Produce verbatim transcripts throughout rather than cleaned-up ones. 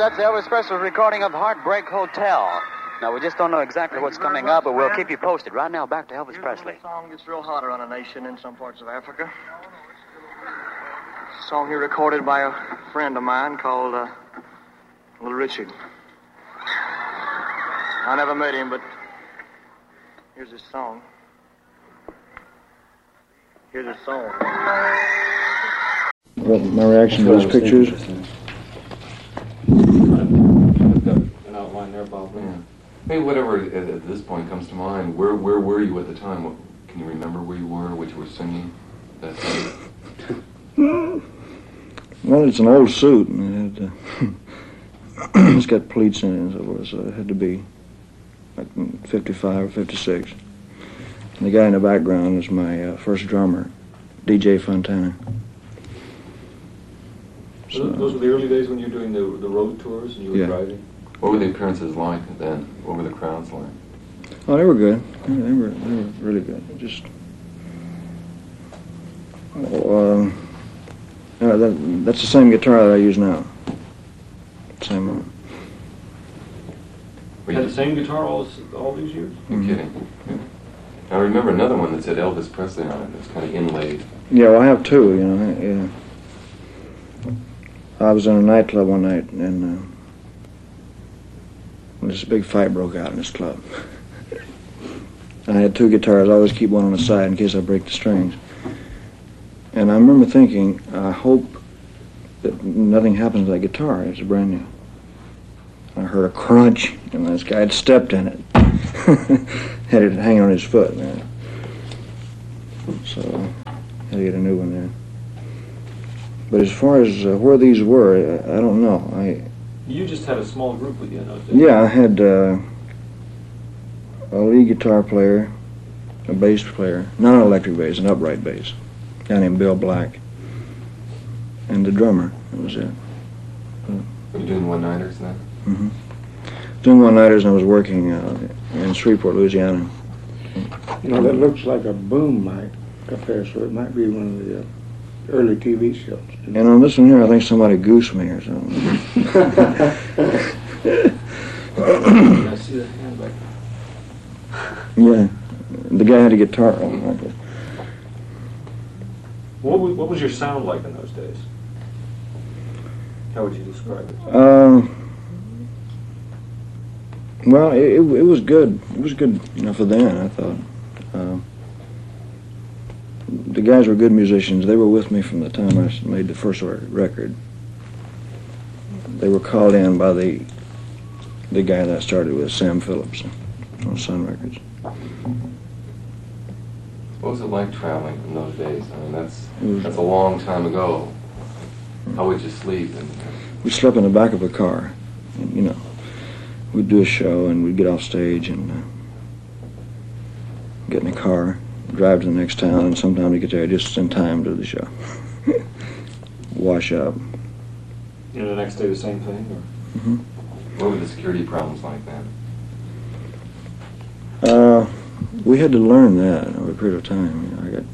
that's Elvis Presley's recording of Heartbreak Hotel. Now, we just don't know exactly what's coming up, but we'll keep you posted. Right now, back to Elvis Presley. The song gets real hot around a nation in some parts of Africa. A song here recorded by a friend of mine called uh, Little Richard. I never met him, but here's his song. Here's his song. Well, my reaction to those pictures? I've got an outline there, Bob. Yeah. Hey, whatever at, at this point comes to mind, where where were you at the time? What, can you remember where you were, what you were singing? That time? Well, it's an old suit, and it had, uh, it's got pleats in it and so forth, so it had to be like fifty-five or fifty-six. And the guy in the background is my uh, first drummer, D J Fontana. So those were the early days when you were doing the the road tours and you were yeah. driving? What were the appearances like then? What were the crowds like? Oh, they were good. They were, they were really good. Just, oh, um, uh, that, that's the same guitar that I use now. Same one. You had the same guitar all this, all these years? You're mm-hmm. kidding. Yeah. I remember another one that said Elvis Presley on it. It was kind of inlaid. Yeah, well, I have two, you know. Yeah. I was in a nightclub one night, and uh, this big fight broke out in this club. I had two guitars. I always keep one on the side in case I break the strings. And I remember thinking, I hope that nothing happens to that guitar. It's brand new. I heard a crunch, and this guy had stepped in it. Had it hanging on his foot, man. So, had to get a new one there. But as far as uh, where these were, I, I don't know. I You just had a small group with you in those days? Yeah, I had uh, a lead guitar player, a bass player, not an electric bass, an upright bass, a guy named Bill Black, and the drummer. That was it. Were you doing one-nighters then? Mm-hmm. Doing one-nighters, and I was working uh, in Shreveport, Louisiana. You know, that looks like a boom mic up there, so it might be one of the uh, early T V shows. And on this one here, I think somebody goosed me or something. I see the hand back there. Yeah, the guy had a guitar on like it. What was, what was your sound like in those days? How would you describe it? Uh, well, it, it, it was good. It was good, you know, for then, I thought. Uh, the guys were good musicians. They were with me from the time I made the first record. They were called in by the the guy that I started with, Sam Phillips, on Sun Records. What was it like traveling in those days? I mean, that's that's a long time ago. How would you sleep? And, we slept in the back of a car, and, you know, we'd do a show, and we'd get off stage and uh, get in a car, drive to the next town, and sometimes we get there just in time to the show. Wash up. You know, the next day the same thing? Or? Mm-hmm. What were the security problems like then? Uh, we had to learn that over a period of time. You know, I got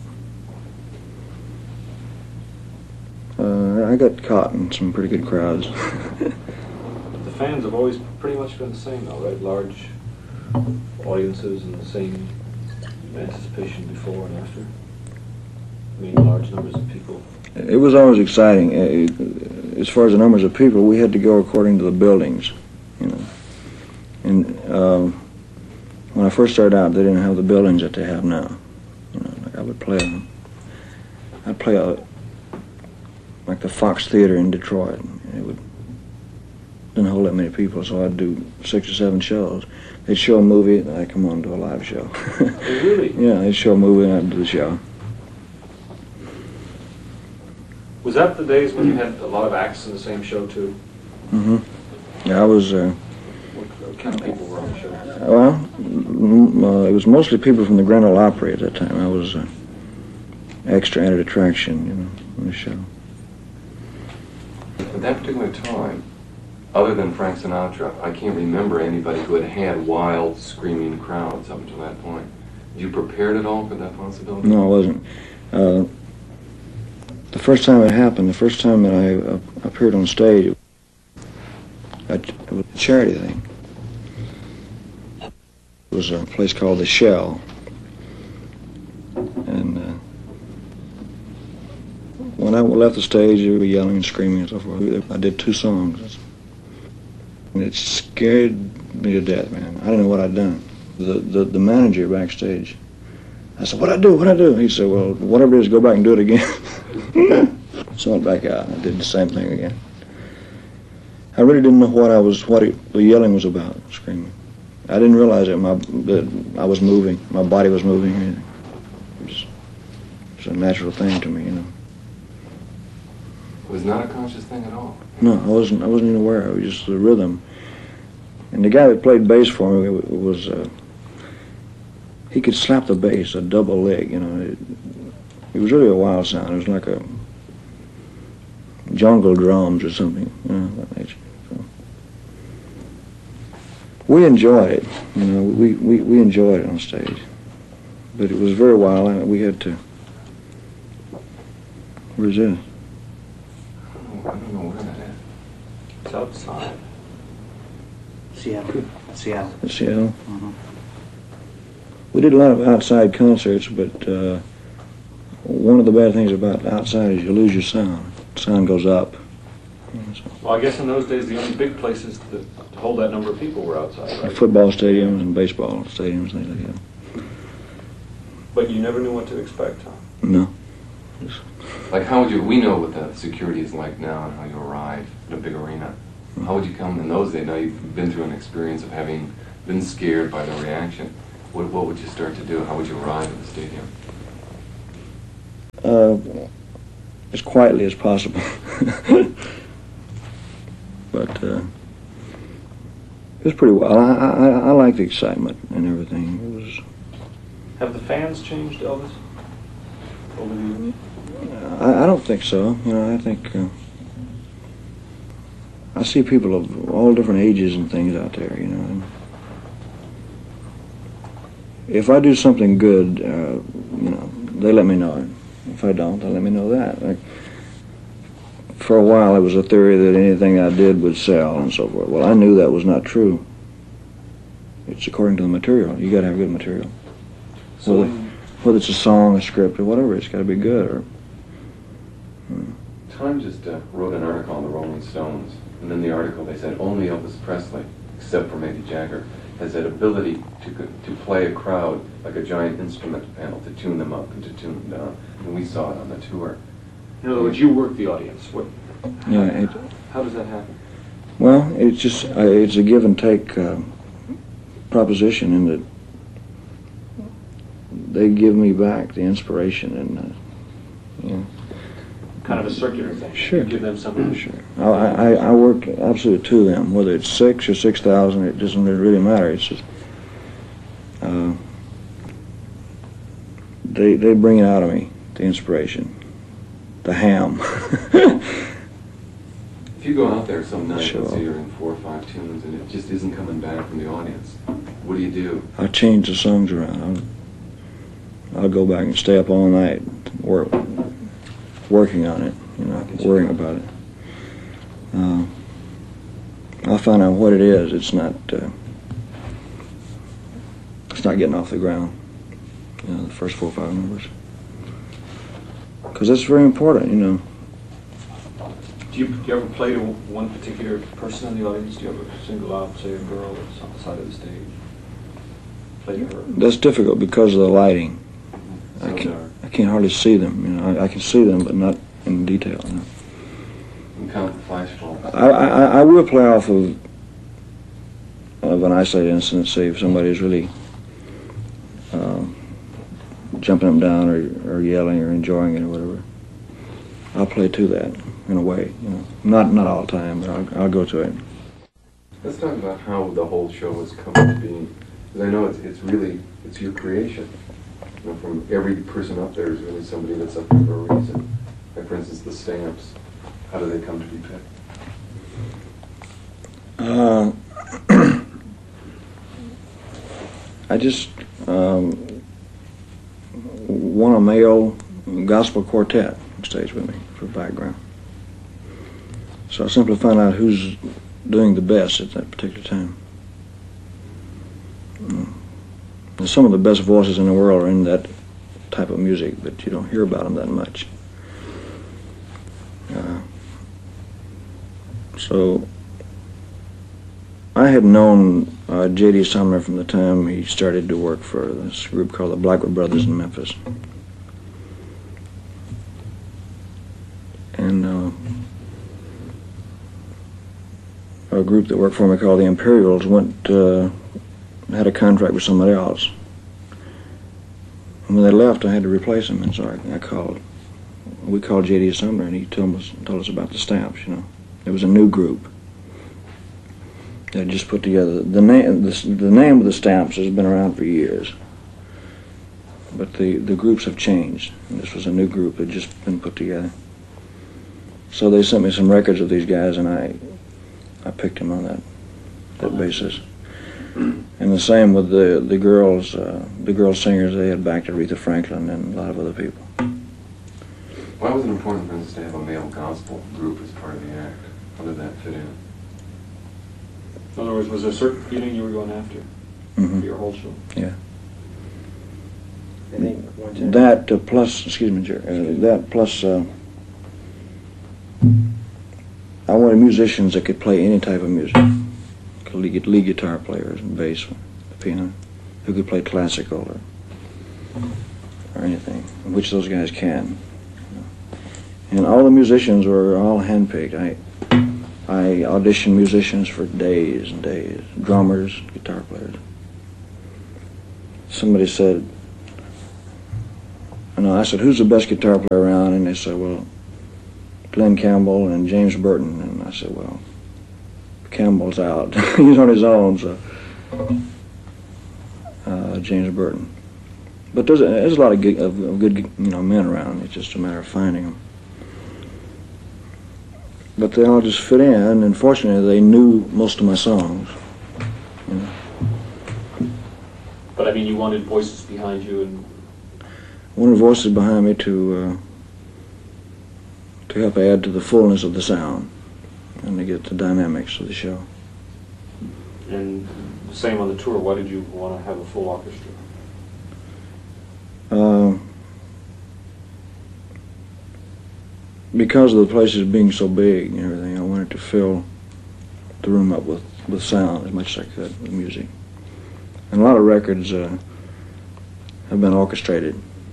uh, I got caught in some pretty good crowds. The fans have always pretty much been the same, though, right? Large audiences and the same anticipation before and after. I mean, large numbers of people. It was always exciting. Uh, as far as the numbers of people, we had to go according to the buildings, you know. And um, when I first started out, they didn't have the buildings that they have now. You know, like I would play, I'd play a, like the Fox Theater in Detroit. It would didn't hold that many people, so I'd do six or seven shows. They'd show a movie, and I'd come on and do a live show. Really? Yeah, they'd show a movie, and I'd do the show. Was that the days when you had a lot of acts in the same show, too? Mm-hmm. Yeah, I was... Uh, what kind of people were on the show? Well, m- uh, it was mostly people from the Grand Ole Opry at that time. I was uh, extra added attraction, you know, on the show. At that particular time, other than Frank Sinatra, I can't remember anybody who had had wild, screaming crowds up until that point. Were you prepared at all for that possibility? No, I wasn't. Uh, the first time it happened, the first time that I uh, appeared on stage, a, it was a charity thing. It was a place called The Shell. And uh, when I left the stage, they were yelling and screaming and so forth. I did two songs. And it scared me to death, man. I didn't know what I'd done. The, the, the manager backstage, I said, what'd I do, what'd I do? He said, well, whatever it is, go back and do it again. So I went back out and I did the same thing again. I really didn't know what I was, what it, the yelling was about, screaming. I didn't realize that, my, that I was moving, my body was moving. It was, it was a natural thing to me, you know. It was not a conscious thing at all. No, I wasn't. I wasn't even aware. It was just the rhythm. And the guy that played bass for me it was. Uh, he could slap the bass a double leg. You know, it, it was really a wild sound. It was like a jungle drums or something. You know, that nature. So. We enjoyed it. You know, we, we we enjoyed it on stage, but it was very wild, and we had to. Where's it? I don't know where that is. It's outside. Seattle. Seattle. Seattle. Mm-hmm. We did a lot of outside concerts, but uh, one of the bad things about outside is you lose your sound. Sound goes up. Well, I guess in those days the only big places to, to hold that number of people were outside, right? Football stadiums and baseball stadiums, things like that. But you never knew what to expect, huh? No. Like, how would you, we know what the security is like now and how you arrive at a big arena. How would you come in those days? Now you've been through an experience of having been scared by the reaction. What, what would you start to do? How would you arrive at the stadium? Uh, as quietly as possible. But uh, it was pretty well. I, I, I like the excitement and everything. It was. Have the fans changed, Elvis, over the years? I, I don't think so. You know, I think uh, I see people of all different ages and things out there. You know, and if I do something good, uh, you know, they let me know it. If I don't, they let me know that. Like, for a while, it was a theory that anything I did would sell and so forth. Well, I knew that was not true. It's according to the material. You got to have good material. So Whether, whether it's a song, a script, or whatever, it's got to be good. Or hmm. Time just uh, wrote an article on the Rolling Stones, and in the article they said only Elvis Presley, except for maybe Jagger, has that ability to to play a crowd like a giant instrument panel, to tune them up and to tune them down. And we saw it on the tour. in other words, you work the audience. What? Yeah. It, How does that happen? well, it's just uh, it's a give and take uh, proposition in that they give me back the inspiration and uh, you know. Kind of a circular thing. Sure. You give them something. Sure. I, I, I work absolutely to them, whether it's six or six thousand, it doesn't really matter. It's just uh, they they bring it out of me, the inspiration, the ham. If you go out there some night, Sure. let's say you're in four or five tunes, and it just isn't coming back from the audience, what do you do? I change the songs around. I'll, I'll go back and stay up all night, work, working on it, you know, worrying about it. Uh, I'll find out what it is. It's not. Uh, it's not getting off the ground. You know, the first four or five numbers, because that's very important. You know. Do you, do you ever play to one particular person in the audience? Do you ever single out, say, a girl that's on the side of the stage? Play to her? That's difficult because of the lighting. I So can't. dark. I can't hardly see them. You know, I, I can see them, but not in detail. You know. And count the flash bulbs. I, I, I will play off of of an isolated incident, say if somebody is really uh, jumping up and down or, or yelling or enjoying it or whatever. I'll play to that in a way, you know. Not not all the time, but I'll, I'll go to it. Let's talk about how the whole show has come to being. Because I know it's it's really it's your creation. You know, from every person up there is really somebody that's up there for a reason. Like for instance, the Stamps. How do they come to be picked? Uh, I just um, want a male gospel quartet on stage with me for background. So I simply find out who's doing the best at that particular time. Mm. And some of the best voices in the world are in that type of music, but you don't hear about them that much. Uh, so I had known uh, J D Sumner from the time he started to work for this group called the Blackwood Brothers in Memphis. And uh, a group that worked for me called the Imperials went, uh, had a contract with somebody else. And when they left, I had to replace them, and so I, I called. We called J D Sumner, and he told us, told us about the Stamps, you know. It was a new group. They had just put together. The name, the, the name of the Stamps has been around for years. But the, the groups have changed. And this was a new group that had just been put together. So they sent me some records of these guys, and I I picked them on that that basis. And the same with the the girls, uh, the girl singers. They had backed Aretha Franklin and a lot of other people. Why was it important for us to have a male gospel group as part of the act? How did that fit in? In other words, was there a certain feeling you were going after Mm-hmm. for your whole show? Yeah. I think one time- That uh, plus, excuse me, Jerry, uh, that plus, uh, I wanted musicians that could play any type of music. Could lead, lead guitar players and bass, piano, who could play classical or or anything, which those guys can. And all the musicians were all handpicked. I I auditioned musicians for days and days, drummers, guitar players. Somebody said, and I said, who's the best guitar player around? And they said, well, Glenn Campbell and James Burton. And I said, well, Campbell's out. He's on his own, so uh, James Burton. But there's a, there's a lot of good, of, of good you know, men around. It's just a matter of finding them. But they all just fit in, and fortunately they knew most of my songs. You know. But I mean, you wanted voices behind you, and One of the voices behind me to uh, to help add to the fullness of the sound and to get the dynamics of the show. and the same on the tour. Why did you want to have a full orchestra? Uh, because of the places being so big and everything, I wanted to fill the room up with, with sound as much as I could, with music. And a lot of records uh, have been orchestrated.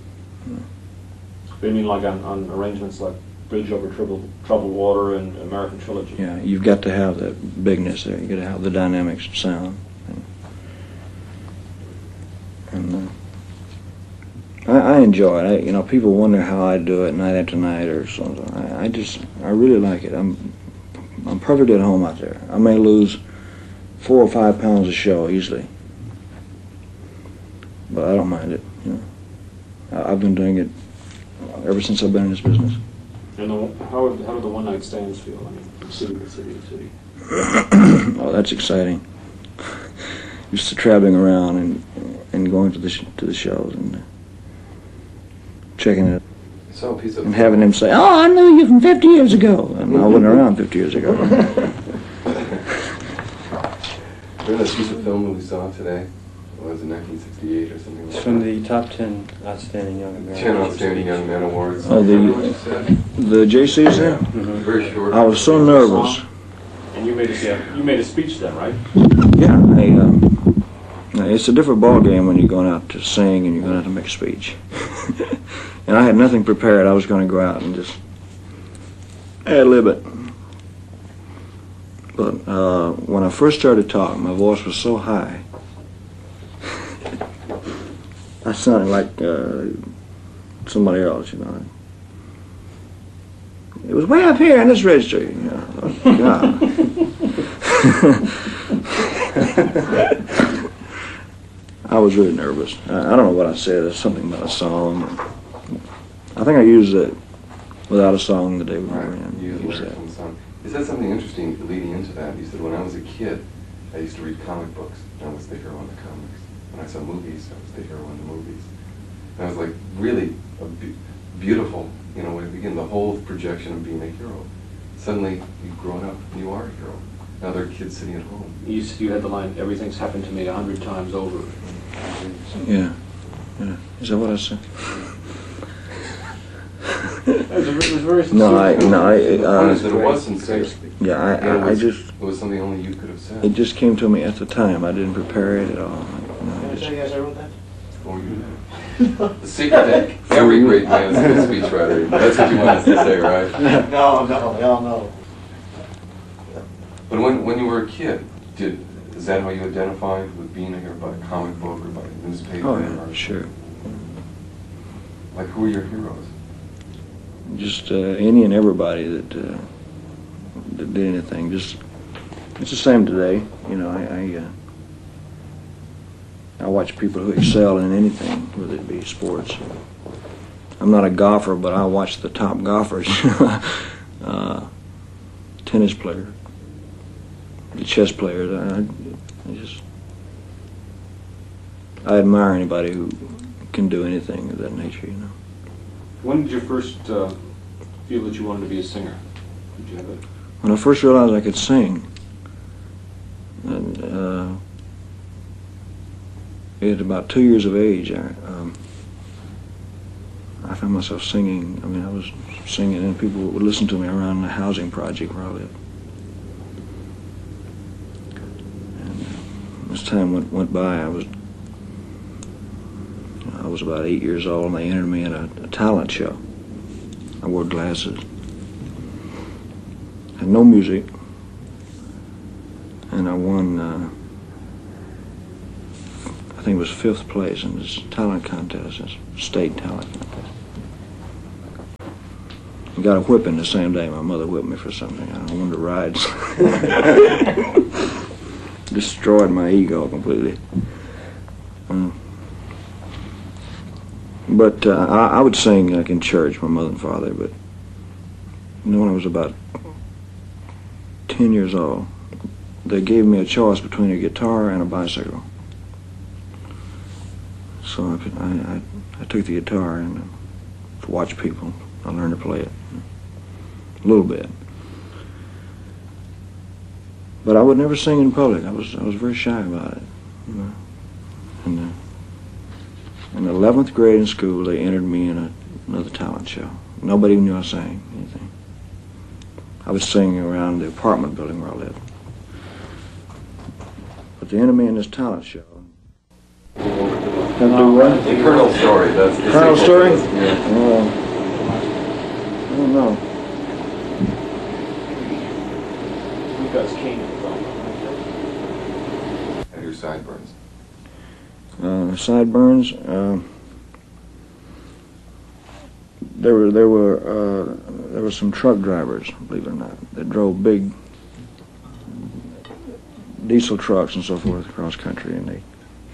You mean like on, on arrangements like Bridge Over Troubled, Troubled Water and American Trilogy? Yeah, you've got to have that bigness there. You've got to have the dynamics of sound. And, and uh, I, I enjoy it. I, you know, people wonder how I do it night after night or something. I, I just, I really like it. I'm, I'm perfectly at home out there. I may lose four or five pounds a show easily, but I don't mind it. You know, I, I've been doing it ever since I've been in this business. And the, how, how do the one-night stands feel? I mean, from city to city to city. Oh, that's exciting. Used to traveling around and and going to the sh- to the shows and uh, checking it So a piece of and having him say, "Oh, I knew you from fifty years ago," and I wasn't around fifty years ago. Remember that piece of film that we saw today? What was it, nineteen sixty-eight or something like It's that? from the top ten outstanding young Americans. ten Outstanding Young Men Awards. Oh, the- Remember what you said? The J Cs there, Mhm. Very short. I was so nervous. And you made a you made a speech then, right? Yeah, I, um, it's a different ball game when you're going out to sing and you're going out to make a speech. And I had nothing prepared. I was going to go out and just ad-lib it. But uh, when I first started talking, my voice was so high. I sounded like uh, somebody else, you know. It was way up here in this register, you know. Oh, God. I was really nervous. I, I don't know what I said. It's something about a song. I think I used it without a song the day we were Right, in. you used Used lyrics that. from the song. You said something interesting leading into that. You said, when I was a kid, I used to read comic books. I was the hero in the comics. When I saw movies, I was the hero in the movies. And I was like, really a be- beautiful, you know, when you begin the whole projection of being a hero. Suddenly, you've grown up and you are a hero. Now there are kids sitting at home. You s- you had the line, "Everything's happened to me a hundred times over." Yeah. Yeah. Is that what I said? It was, a, it was very sincere. No, I, no, I, The point uh, is that it was sincere. yeah, I, And it I, I was- just, It was something only you could have said. it just came to me at the time. I didn't prepare it at all. You know, I just- you guys I wrote that? Oh, you The secret that every great man is a good speechwriter. That's what you wanted to say, right? No, no, hell no. But when, when you were a kid, did is that how you identified with being a hero, by a comic book or by a newspaper? Oh, yeah, or, sure. Like, who were your heroes? Just uh, any and everybody that, uh, that did anything. Just it's the same today. You know, I I, uh, I watch people who excel in anything, whether it be sports. I'm not a golfer, but I watch the top golfers. uh, tennis players, the chess players. I, I just I admire anybody who can do anything of that nature. You know. When did you first uh, feel that you wanted to be a singer? Did you have it? When I first realized I could sing, and, uh, at about two years of age, I, um, I found myself singing. I mean, I was singing, and people would listen to me around the housing project where I lived. And uh, as time went, went by, I was I was about eight years old, and they entered me in a, a talent show. I wore glasses. Had no music, and I won, uh, I think it was fifth place in this talent contest, this state talent contest. I got a whipping the same day. My mother whipped me for something. I wanted to ride. Destroyed my ego completely. Um, but uh, I, I would sing like in church, my mother and father, but you know, when I was about ten years old, they gave me a choice between a guitar and a bicycle. So I, I, I took the guitar and uh, watched people. I learned to play it a little bit, but I would never sing in public. I was I was very shy about it. You know? And uh, in eleventh grade in school, they entered me in a, another talent show. Nobody knew I sang anything. I was singing around the apartment building where I lived. But they entered me in this talent show. Can I do what? The Colonel Story. That's the Colonel sequel to Story? this, yeah. Oh, I don't know. Because King was on. And your sideburns. Uh, sideburns. Uh, there were there were uh, there were some truck drivers, believe it or not, that drove big diesel trucks and so forth across country, and they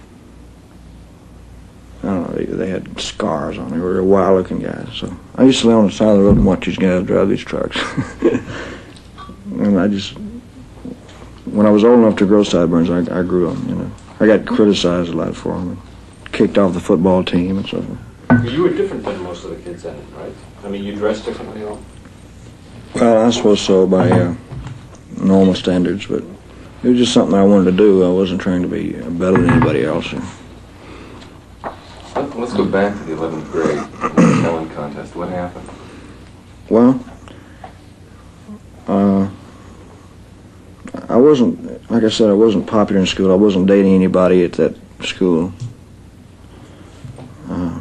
I don't know they, they had scars on. They were real wild-looking guys. So I used to lay on the side of the road and watch these guys drive these trucks, and I just when I was old enough to grow sideburns, I, I grew them. You know. I got criticized a lot for them, kicked off the football team and so forth. You were different than most of the kids then, right? I mean, you dressed differently, all. Well, I suppose so by uh, normal standards, but it was just something I wanted to do. I wasn't trying to be better than anybody else. Let- Let's go back to the eleventh grade talent contest. What happened? Well, uh, I wasn't, like I said, I wasn't popular in school. I wasn't dating anybody at that school. Uh,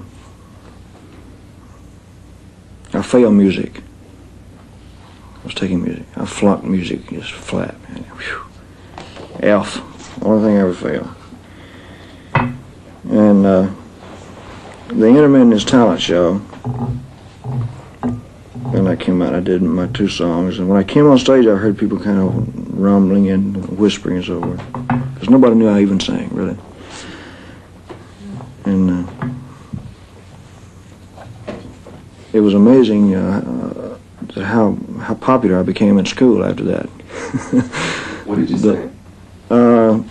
I failed music. I was taking music. I flunked music, just flat. Whew. F. Only thing I ever failed. And uh, they entered me in this talent show. And I came out, I did my two songs, and when I came on stage, I heard people kind of rumbling and whispering and so forth, because nobody knew I even sang, really. And uh, it was amazing uh, uh, how how popular I became in school after that. What did you The- say? Uh,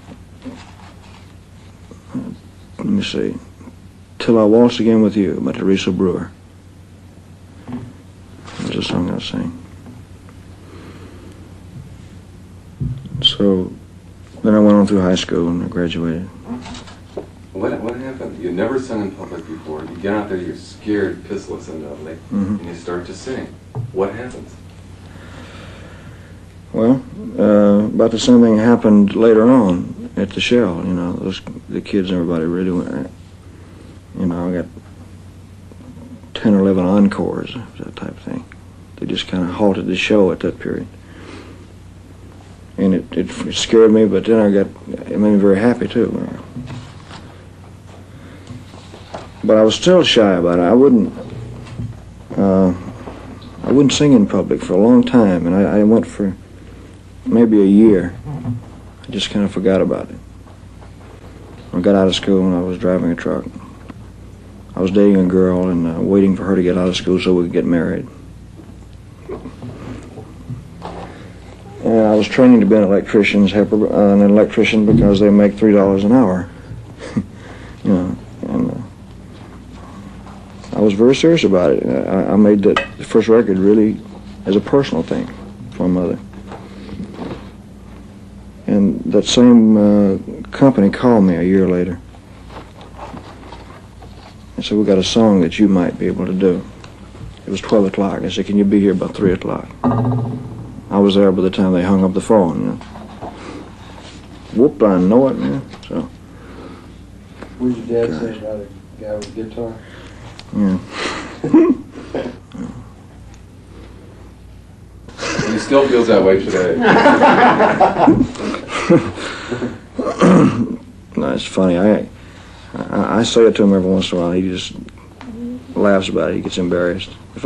let me see. Till I Waltz Again With You by Teresa Brewer. That was a song I sang. So then I went on through high school and I graduated. What, what happened? You'd never sung in public before. You get out there, you're scared, pissless undoubtedly, Mhm. and you start to sing. What happens? Well, uh, about the same thing happened later on at the Shell. You know, those the kids and everybody really went. You know, I got ten or eleven encores, that type of thing. They just kind of halted the show at that period, and it, it it scared me. But then I got it made me very happy too. But I was still shy about it. I wouldn't. Uh, I wouldn't sing in public for a long time, and I, I went for maybe a year. I just kind of forgot about it. I got out of school and I was driving a truck. I was dating a girl and uh, waiting for her to get out of school so we could get married. And I was training to be an electrician, uh, an electrician because they make three dollars an hour. You know, and uh, I was very serious about it. I, I made that the first record really as a personal thing for my mother. And that same uh, company called me a year later and said, we got a song that you might be able to do. It was twelve o'clock. I said, can you be here about three o'clock? I was there by the time they hung up the phone. You know. Whoop, I know it, man. So. What did your dad say about a guy with a guitar? Yeah. He still feels that way today. No, it's funny. I, I I say it to him every once in a while. He just laughs about it. He gets embarrassed.